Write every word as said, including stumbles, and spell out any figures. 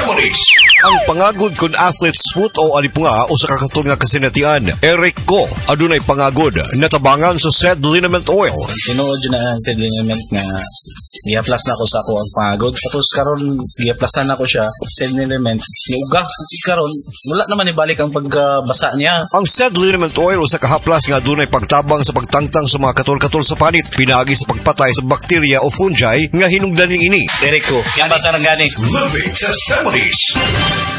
Testimonies. Ang pangagod kun athletes foot o alipunga o sa kakatol nga kasinatian. Eric Ko, adunay pangagod, natabangan sa said liniment oil. Tinuod yun na ang said liniment nga i-aplas na ko sa ako ang pangagod. Tapos karon i-aplasan na ko siya, said liniment, iuga. Karon, wala naman ibalik ang pagbasa niya. Ang said liniment oil o sa kahaplas nga adunay pagtabang sa pagtangtang sa mga katol-katol sa panit, pinagi sa pagpatay sa bakterya o fungi nga hinungdan ini. Eric Ko, yan ba sa nang gani? Living Testimonies.